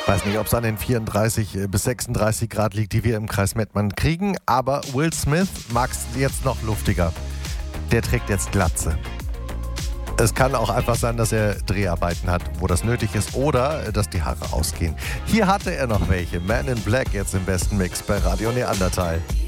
Weiß nicht, ob es an den 34 bis 36 Grad liegt, die wir im Kreis Mettmann kriegen, aber Will Smith mag es jetzt noch luftiger. Der trägt jetzt Glatze. Es kann auch einfach sein, dass er Dreharbeiten hat, wo das nötig ist, oder dass die Haare ausgehen. Hier hatte er noch welche. Man in Black jetzt im besten Mix bei Radio Neandertal.